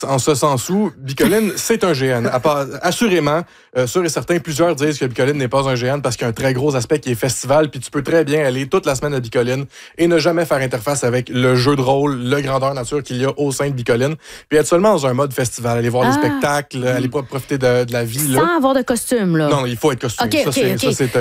En ce sens où Bicoline, c'est un GN. Assurément, sûr et certain, plusieurs disent que Bicoline n'est pas un GN parce qu'il y a un très gros aspect qui est festival, puis tu peux très bien aller toute la semaine à Bicoline et ne jamais faire interface avec le jeu de rôle, le grandeur nature qu'il y a au sein de Bicoline, puis être seulement dans un mode festival, aller voir les spectacles, aller profiter de la vie. Sans avoir de costume, là. Non, il faut être costume. Okay, c'est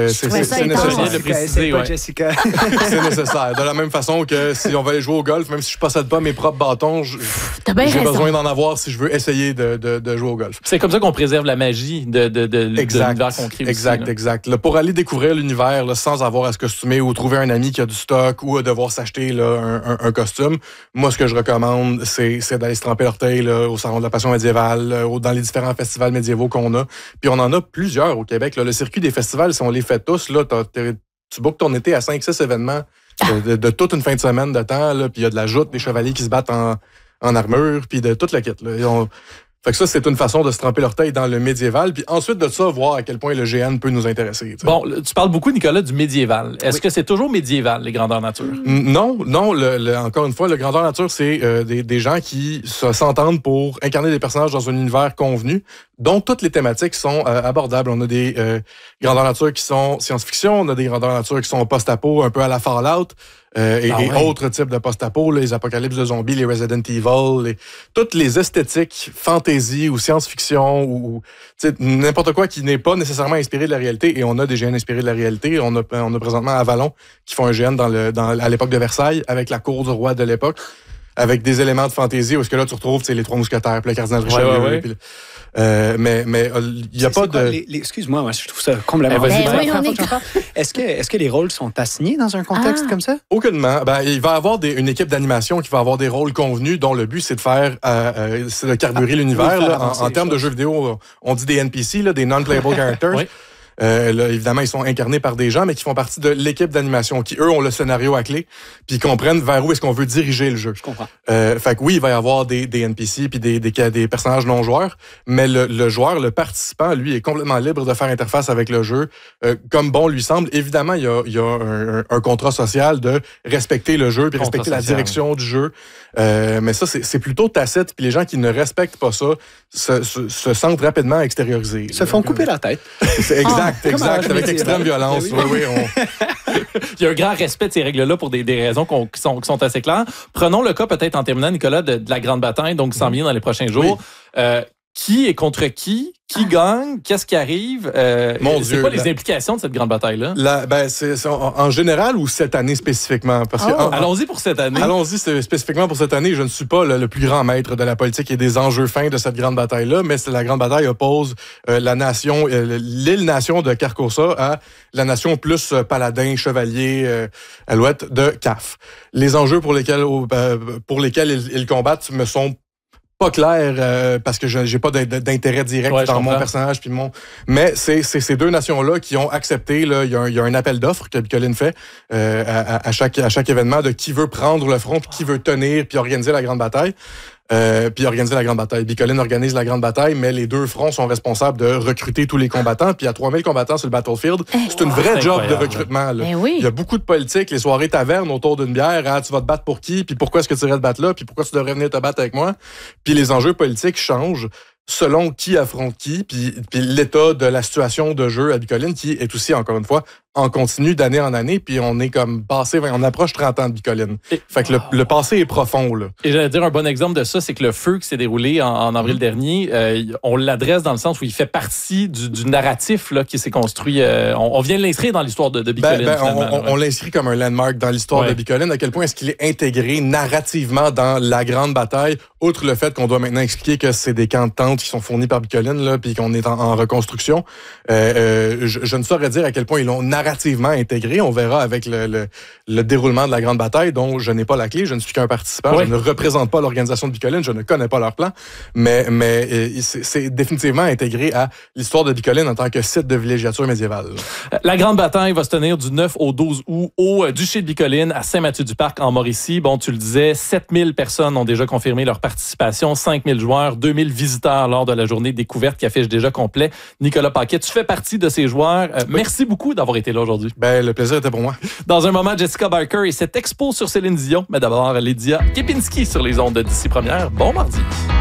nécessaire. Jessica. C'est nécessaire. De la même façon que si on va aller jouer au golf, même si je possède pas mes propres bâtons, j'ai besoin d'en avoir si je veux essayer de jouer au golf. C'est comme ça qu'on préserve la magie de l'univers qu'on crée aussi. Exact. Là, pour aller découvrir l'univers là, sans avoir à se costumer ou trouver un ami qui a du stock ou à devoir s'acheter là, un costume, moi, ce que je recommande, c'est d'aller se tremper l'orteil là, au Salon de la Passion médiévale, dans les différents festivals médiévaux qu'on a. Puis on en a plusieurs au Québec. Là. Le circuit des festivals, si on les fait tous, là, tu bookes ton été à 5-6 événements de toute une fin de semaine de temps. Puis il y a de la joute, des chevaliers qui se battent en armure, puis de toute la kit. Là. Fait que ça, c'est une façon de se tremper l'orteil dans le médiéval, puis ensuite de ça, voir à quel point le GN peut nous intéresser. T'sais. Bon, tu parles beaucoup, Nicolas, du médiéval. Est-ce que c'est toujours médiéval, les grandeurs nature? Non. Encore une fois, le grandeur nature, c'est des gens qui s'entendent pour incarner des personnages dans un univers convenu, dont toutes les thématiques sont abordables. On a des grandeurs nature qui sont science-fiction, on a des grandeurs nature qui sont post-apo, un peu à la Fallout. Et autres types de post-apo, les apocalypses de zombies, les Resident Evil, toutes les esthétiques fantasy ou science-fiction ou n'importe quoi qui n'est pas nécessairement inspiré de la réalité. Et on a des GN inspirés de la réalité. On a présentement Avalon qui font un GN à l'époque de Versailles avec la cour du roi de l'époque, avec des éléments de fantasy où est-ce que là tu retrouves les trois mousquetaires, puis le cardinal Richelieu. Puis, mais il n'y a pas de... Excuse-moi, moi, je trouve ça complètement... Est-ce que les rôles sont assignés dans un contexte comme ça? Aucunement. Il va y avoir une équipe d'animation qui va avoir des rôles convenus dont le but, c'est de faire... c'est de carburer l'univers. En termes de jeux vidéo, on dit des NPC, là, des non-playable characters. Oui. Là, évidemment, ils sont incarnés par des gens, mais qui font partie de l'équipe d'animation, qui, eux, ont le scénario à clé, puis comprennent vers où est-ce qu'on veut diriger le jeu. Je comprends. Fait que oui, il va y avoir des NPC puis des personnages non-joueurs, mais le joueur, le participant, lui, est complètement libre de faire interface avec le jeu, comme bon lui semble. Évidemment, il y a un contrat social de respecter le jeu, puis respecter la direction du jeu. Mais ça, c'est plutôt tacite, puis les gens qui ne respectent pas ça se sentent rapidement extériorisés. Se font couper la tête. C'est exact, avec extrême violence. Oui. Il y a un grand respect de ces règles-là pour des raisons qui sont assez claires. Prenons le cas peut-être en terminant, Nicolas, de la grande bataille, donc qui s'en vient dans les prochains jours. Oui. Qui est contre qui? Qui gagne? Qu'est-ce qui arrive? C'est quoi les implications de cette grande bataille-là? C'est en général ou cette année spécifiquement? Parce que, allons-y pour cette année. Allons-y spécifiquement pour cette année. Je ne suis pas le plus grand maître de la politique et des enjeux fins de cette grande bataille-là, mais la grande bataille oppose l'île-nation de Carcosa à la nation plus paladin, chevalier, alouette de CAF. Les enjeux pour lesquels ils combattent me sont pas clair parce que j'ai pas d'intérêt direct dans mon personnage puis mais c'est ces deux nations-là qui ont accepté là, il y a un appel d'offres que Bicoline fait à chaque événement de qui veut prendre le front puis qui veut tenir puis organiser la grande bataille. Bicoline organise la grande bataille, mais les deux fronts sont responsables de recruter tous les combattants. Puis il y a 3000 combattants sur le battlefield. C'est une vraie job de recrutement. Là. Il y a beaucoup de politique, les soirées tavernes autour d'une bière. Ah, tu vas te battre pour qui? Puis pourquoi est-ce que tu irais te battre là? Puis pourquoi tu devrais venir te battre avec moi? Puis les enjeux politiques changent selon qui affronte qui, puis l'état de la situation de jeu à Bicoline, qui est aussi, encore une fois, en continu d'année en année, puis on est comme on approche 30 ans de Bicoline. Fait que le passé est profond, là. Et j'allais dire, un bon exemple de ça, c'est que le feu qui s'est déroulé en avril dernier, on l'adresse dans le sens où il fait partie du narratif là, qui s'est construit. On vient de l'inscrire dans l'histoire de Bicoline. On l'inscrit comme un landmark dans l'histoire de Bicoline. À quel point est-ce qu'il est intégré narrativement dans la grande bataille, outre le fait qu'on doit maintenant expliquer que c'est des camps de tente qui sont fournis par Bicoline, là, puis qu'on est en reconstruction. Je ne saurais dire à quel point ils l'ont narrativement intégré. On verra avec le déroulement de la grande bataille, dont je n'ai pas la clé. Je ne suis qu'un participant. Je ne représente pas l'organisation de Bicoline. Je ne connais pas leur plan. Mais c'est définitivement intégré à l'histoire de Bicoline en tant que site de villégiature médiévale. La grande bataille va se tenir du 9 au 12 août au Duché de Bicoline, à Saint-Mathieu-du-Parc, en Mauricie. Bon, tu le disais, 7000 personnes ont déjà confirmé leur participation, 5000 joueurs, 2000 visiteurs lors de la journée découverte qui affiche déjà complet. Nicolas Paquet, tu fais partie de ces joueurs. Merci beaucoup d'avoir été là aujourd'hui. Le plaisir était pour moi. Dans un moment, Jessica Barker et cette expo sur Céline Dion. Mais d'abord, Lydia Kepinski sur les ondes de d'ici première. Bon mardi.